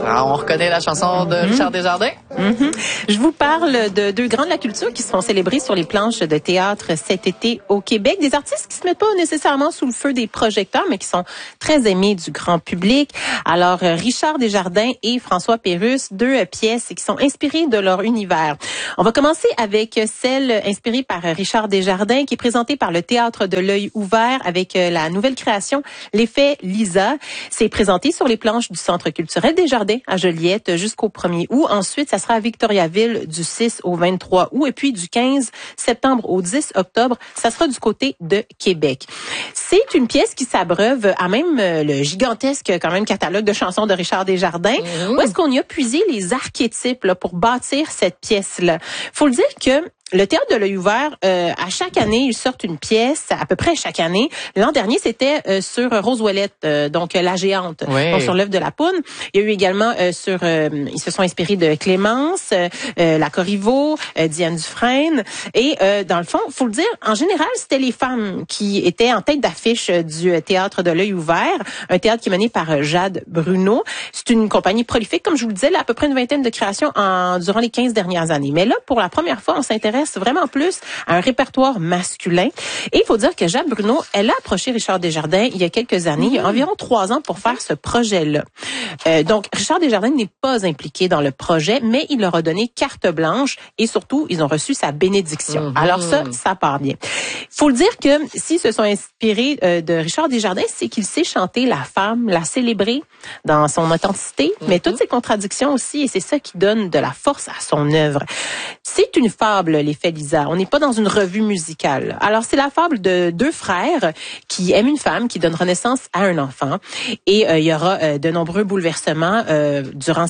Alors, on reconnaît la chanson de Richard Desjardins. Je vous parle de deux grands de la culture qui seront célébrés sur les planches de théâtre cet été au Québec. Des artistes qui se mettent pas nécessairement sous le feu des projecteurs, mais qui sont très aimés du grand public. Alors, Richard Desjardins et François Pérusse, deux pièces qui sont inspirées de leur univers. On va commencer avec celle inspirée par Richard Desjardins, qui est présentée par le Théâtre de l'Œil ouvert avec la nouvelle création L'Effet Lisa. C'est présenté sur les planches du Centre culturel Desjardins à Joliette jusqu'au 1er août. Ensuite, ça sera à Victoriaville du 6 au 23 août et puis du 15 septembre au 10 octobre, ça sera du côté de Québec. C'est une pièce qui s'abreuve à même le gigantesque quand même catalogue de chansons de Richard Desjardins. Où est-ce qu'on y a puisé les archétypes là, pour bâtir cette pièce-là? Faut le dire que le Théâtre de l'Œil ouvert, à chaque année, ils sortent une pièce, à peu près chaque année. L'an dernier, c'était sur Rose Ouellette, donc La Géante, donc sur l'œuvre de la Poune. Il y a eu également ils se sont inspirés de Clémence, La Corriveau, Diane Dufresne. Et dans le fond, faut le dire, en général, c'était les femmes qui étaient en tête d'affiche du Théâtre de l'Œil ouvert, un théâtre qui est mené par Jade Bruno. C'est une compagnie prolifique, comme je vous le disais, là, à peu près une vingtaine de créations durant les 15 dernières années. Mais là, pour la première fois, on s'intéresse vraiment plus à un répertoire masculin. Et il faut dire que Jade Bruno, elle a approché Richard Desjardins il y a quelques années, il y a environ 3 ans, pour faire ce projet-là. Donc, Richard Desjardins n'est pas impliqué dans le projet, mais il leur a donné carte blanche et surtout, ils ont reçu sa bénédiction. Alors ça part bien. Faut le dire que s'ils se sont inspirés de Richard Desjardins, c'est qu'il sait chanter la femme, la célébrer dans son authenticité, mais toutes ses contradictions aussi, et c'est ça qui donne de la force à son œuvre. C'est une fable, L'Effet Lisa. On n'est pas dans une revue musicale. Alors, c'est la fable de deux frères qui aiment une femme, qui donne renaissance à un enfant. Et il y aura de nombreux bouleversements durant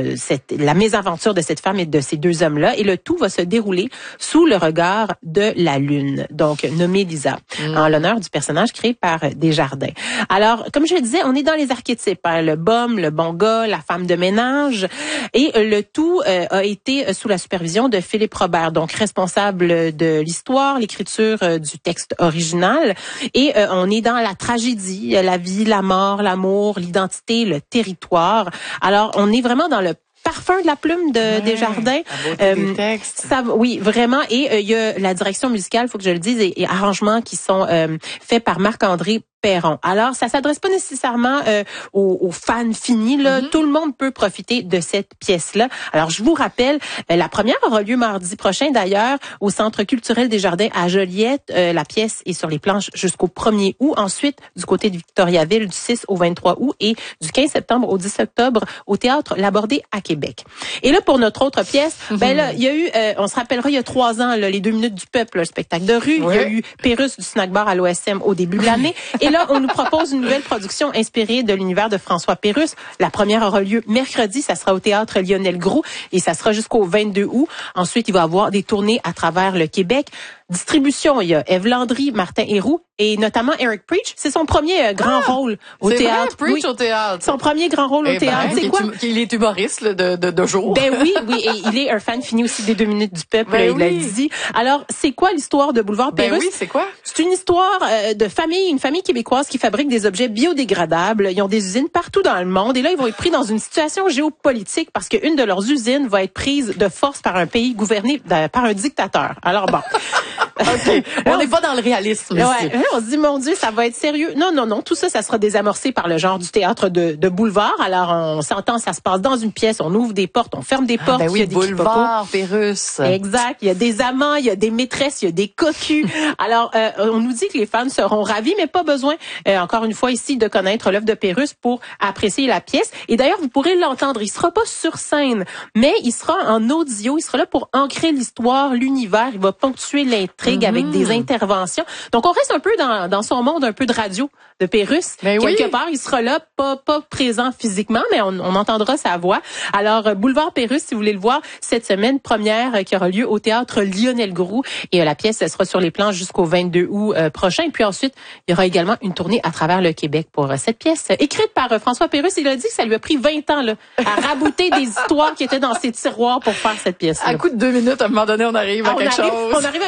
la mésaventure de cette femme et de ces deux hommes-là. Et le tout va se dérouler sous le regard de la lune, donc nommée Lisa, en l'honneur du personnage créé par Desjardins. Alors, comme je le disais, on est dans les archétypes, hein, le bum, le bon gars, la femme de ménage. Et le tout a été sous la supervision de Philippe Robert, donc responsable de l'histoire, l'écriture du texte original. Et on est dans la tragédie, la vie, la mort, l'amour, l'identité, le territoire. Alors, on est vraiment dans le parfum de la plume de Desjardins. La beauté des textes. Oui, vraiment. Et il y a la direction musicale, faut que je le dise, et arrangements qui sont faits par Marc-André Perron. Alors, ça s'adresse pas nécessairement aux fans finis. Là. Tout le monde peut profiter de cette pièce-là. Alors, je vous rappelle, la première aura lieu mardi prochain, d'ailleurs, au Centre culturel Desjardins à Joliette. La pièce est sur les planches jusqu'au 1er août. Ensuite, du côté de Victoriaville, du 6 au 23 août et du 15 septembre au 10 octobre au Théâtre Labordé à Québec. Et là, pour notre autre pièce, ben là, il y a eu, on se rappellera, il y a 3 ans, là, les 2 minutes du peuple, le spectacle de rue. Il y a eu Pérusse du snack bar à l'OSM au début de l'année. Et là, on nous propose une nouvelle production inspirée de l'univers de François Pérusse. La première aura lieu mercredi, ça sera au Théâtre Lionel Groulx et ça sera jusqu'au 22 août. Ensuite, il va y avoir des tournées à travers le Québec. Distribution, il y a Ève Landry, Martin Héroux et notamment Eric Preach. C'est son premier grand rôle au théâtre. Vrai, Preach au théâtre. Son premier grand rôle au théâtre. C'est quoi? Il est humoriste là, de jour. Ben oui, et il est un fan fini aussi des 2 minutes du peuple, il l'a dit. Alors, c'est quoi l'histoire de Boulevard Pérusse? Ben oui, c'est quoi? C'est une histoire de famille, une famille québécoise qui fabrique des objets biodégradables. Ils ont des usines partout dans le monde et là, ils vont être pris dans une situation géopolitique parce qu'une de leurs usines va être prise de force par un pays gouverné par un dictateur. Alors bon... Okay. On n'est pas dans le réalisme. Ouais, on se dit, mon Dieu, ça va être sérieux. Non, tout ça sera désamorcé par le genre du théâtre de boulevard. Alors, on s'entend, ça se passe dans une pièce, on ouvre des portes, on ferme des portes. Ben oui, il y a des boulevard, Pérusse. Exact. Il y a des amants, il y a des maîtresses, il y a des cocus. Alors, on nous dit que les fans seront ravis, mais pas besoin, encore une fois ici, de connaître l'œuvre de Pérusse pour apprécier la pièce. Et d'ailleurs, vous pourrez l'entendre. Il sera pas sur scène, mais il sera en audio. Il sera là pour ancrer l'histoire, l'univers. Il va ponctuer l'intrigue avec des interventions. Donc, on reste un peu dans son monde, un peu de radio de Pérusse. Ben Quelque part, il sera là, pas présent physiquement, mais on entendra sa voix. Alors, Boulevard Pérusse, si vous voulez le voir, cette semaine, première qui aura lieu au Théâtre Lionel Groulx. Et la pièce sera sur les planches jusqu'au 22 août prochain. Et puis ensuite, il y aura également une tournée à travers le Québec pour cette pièce. Écrite par François Pérusse, il a dit que ça lui a pris 20 ans là, à rabouter des histoires qui étaient dans ses tiroirs pour faire cette pièce-là. À coup de 2 minutes, à un moment donné, on arrive à quelque chose. On arrive à une pièce.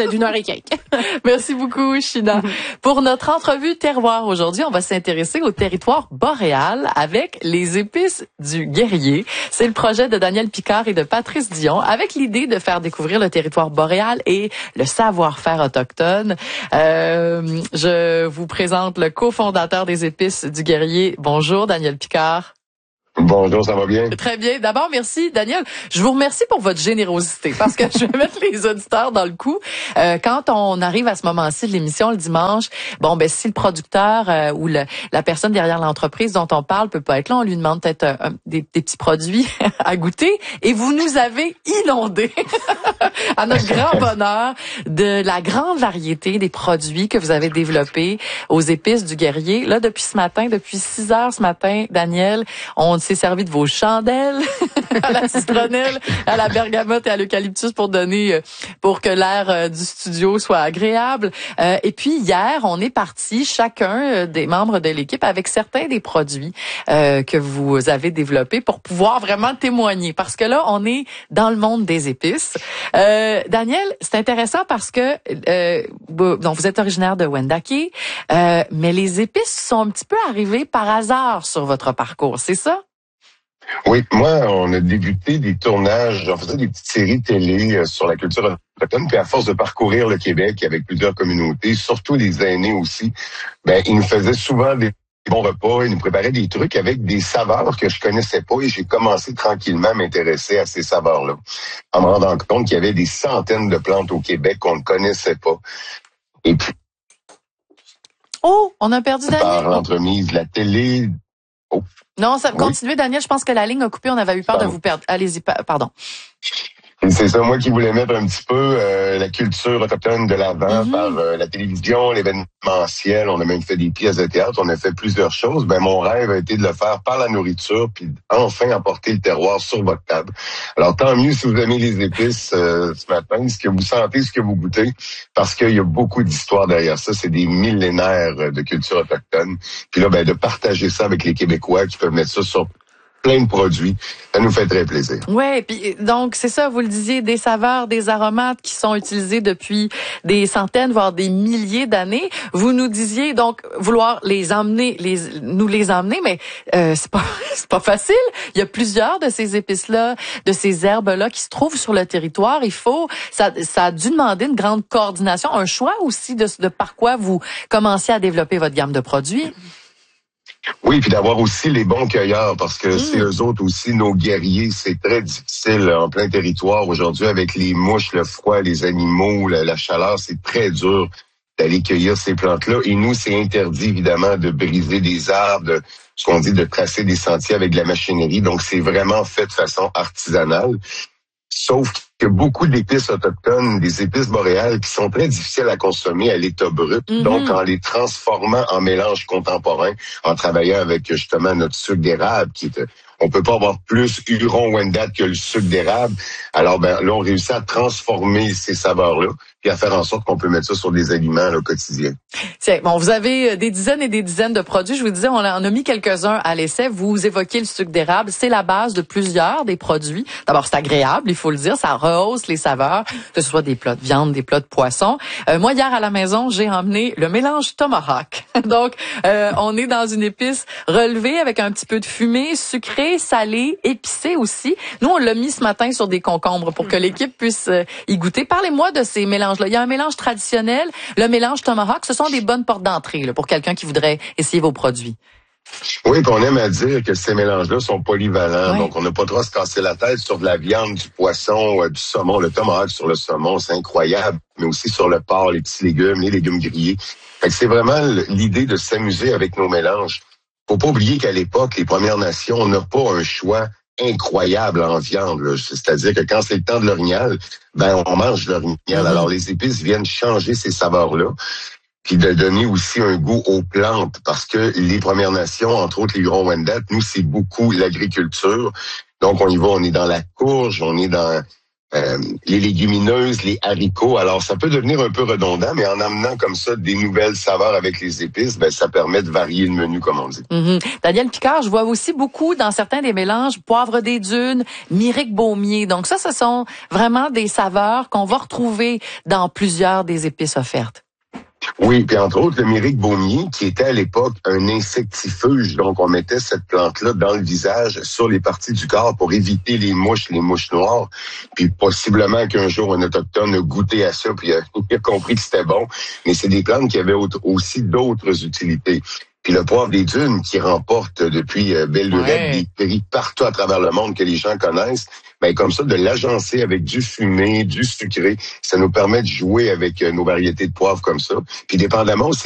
d'une heure et quelques. Merci beaucoup, Sheena. Pour notre entrevue terroir aujourd'hui, on va s'intéresser au territoire boréal avec les épices du guerrier. C'est le projet de Daniel Picard et de Patrice Dion avec l'idée de faire découvrir le territoire boréal et le savoir-faire autochtone. Je vous présente le cofondateur des épices du guerrier. Bonjour, Daniel Picard. Bonjour, ça va bien? Très bien. D'abord, merci, Daniel. Je vous remercie pour votre générosité parce que je vais mettre les auditeurs dans le coup. Quand on arrive à ce moment-ci de l'émission le dimanche, si le producteur ou la personne derrière l'entreprise dont on parle peut pas être là, on lui demande peut-être des petits produits à goûter et vous nous avez inondés à notre grand bonheur de la grande variété des produits que vous avez développés aux épices du guerrier. Là, depuis ce matin, depuis 6 heures ce matin, Daniel, on s'est servi de vos chandelles à la citronnelle, à la bergamote et à l'eucalyptus pour que l'air du studio soit agréable. Et puis hier, on est parti chacun des membres de l'équipe avec certains des produits que vous avez développés pour pouvoir vraiment témoigner. Parce que là, on est dans le monde des épices. Daniel, c'est intéressant parce que donc vous êtes originaire de Wendake, mais les épices sont un petit peu arrivées par hasard sur votre parcours, c'est ça? Oui, moi, on a débuté des tournages, on faisait des petites séries télé sur la culture autochtone, puis à force de parcourir le Québec avec plusieurs communautés, surtout les aînés aussi, ils nous faisaient souvent des bons repas, ils nous préparaient des trucs avec des saveurs que je connaissais pas et j'ai commencé tranquillement à m'intéresser à ces saveurs-là, en me rendant compte qu'il y avait des centaines de plantes au Québec qu'on ne connaissait pas. Et puis, on a perdu Daniel. Par l'entremise de la télé. Non, ça continuez, Daniel. Je pense que la ligne a coupé. On avait eu peur de vous perdre. Allez-y, pardon. Et c'est ça, moi qui voulais mettre un petit peu la culture autochtone de l'avant par la télévision, l'événementiel. On a même fait des pièces de théâtre, on a fait plusieurs choses. Mon rêve a été de le faire par la nourriture, puis enfin apporter le terroir sur votre table. Alors tant mieux si vous aimez les épices ce matin, ce que vous sentez, ce que vous goûtez, parce qu'il y a beaucoup d'histoires derrière ça. C'est des millénaires de culture autochtone. Puis là, de partager ça avec les Québécois qui peuvent mettre ça sur plein de produits, ça nous fait très plaisir. Ouais, puis donc c'est ça, vous le disiez, des saveurs, des aromates qui sont utilisés depuis des centaines, voire des milliers d'années. Vous nous disiez donc vouloir nous les emmener, mais c'est pas facile. Il y a plusieurs de ces épices-là, de ces herbes-là qui se trouvent sur le territoire. Ça a dû demander une grande coordination, un choix aussi de par quoi vous commencez à développer votre gamme de produits. Oui, puis d'avoir aussi les bons cueilleurs, parce que c'est eux autres aussi, nos guerriers. C'est très difficile en plein territoire aujourd'hui avec les mouches, le froid, les animaux, la chaleur. C'est très dur d'aller cueillir ces plantes-là. Et nous, c'est interdit, évidemment, de briser des arbres, ce qu'on dit, de tracer des sentiers avec de la machinerie. Donc, c'est vraiment fait de façon artisanale. Sauf que beaucoup d'épices autochtones, des épices boréales qui sont très difficiles à consommer à l'état brut. Donc, en les transformant en mélange contemporain, en travaillant avec justement notre sucre d'érable, on peut pas avoir plus Huron-Wendat que le sucre d'érable. Alors, là, on réussit à transformer ces saveurs-là, puis à faire en sorte qu'on peut mettre ça sur des aliments quotidiens. Bon, vous avez des dizaines et des dizaines de produits. Je vous disais, on a mis quelques-uns à l'essai. Vous évoquez le sucre d'érable. C'est la base de plusieurs des produits. D'abord, c'est agréable, il faut le dire. Ça rehausse les saveurs, que ce soit des plats de viande, des plats de poisson. Moi, hier, à la maison, j'ai emmené le mélange Tomahawk. Donc, on est dans une épice relevée avec un petit peu de fumée, sucrée, salée, épicée aussi. Nous, on l'a mis ce matin sur des concombres pour que l'équipe puisse y goûter. Parlez-moi de ces mélanges-là. Il y a un mélange traditionnel, le mélange Tomahawk. Ce sont des bonnes portes d'entrée pour quelqu'un qui voudrait essayer vos produits. Oui, puis on aime à dire que ces mélanges-là sont polyvalents. Donc, on n'a pas trop à se casser la tête sur de la viande, du poisson, du saumon. Le tomahawk sur le saumon, c'est incroyable. Mais aussi sur le porc, les petits légumes, les légumes grillés. Fait que c'est vraiment l'idée de s'amuser avec nos mélanges. Faut pas oublier qu'à l'époque, les Premières Nations, on n'a pas un choix incroyable en viande. C'est-à-dire que quand c'est le temps de l'orignal, on mange l'orignal. Alors, les épices viennent changer ces saveurs-là. Puis de donner aussi un goût aux plantes, parce que les Premières Nations, entre autres les Huron-Wendat, nous, c'est beaucoup l'agriculture. Donc, on y va, on est dans la courge, on est dans les légumineuses, les haricots. Alors, ça peut devenir un peu redondant, mais en amenant comme ça des nouvelles saveurs avec les épices, ben ça permet de varier le menu, comme on dit. Daniel Picard, je vois aussi beaucoup dans certains des mélanges poivre des dunes, myrique baumier. Donc ça, ce sont vraiment des saveurs qu'on va retrouver dans plusieurs des épices offertes. Oui, puis entre autres, le myrique baumier, qui était à l'époque un insectifuge. Donc, on mettait cette plante-là dans le visage, sur les parties du corps pour éviter les mouches noires. Puis possiblement qu'un jour, un autochtone a goûté à ça, puis il a compris que c'était bon. Mais c'est des plantes qui avaient aussi d'autres utilités. Puis le poivre des dunes qui remporte depuis belle lurette des prix partout à travers le monde que les gens connaissent, ben comme ça, de l'agencer avec du fumé, du sucré, ça nous permet de jouer avec nos variétés de poivre comme ça. Puis dépendamment aussi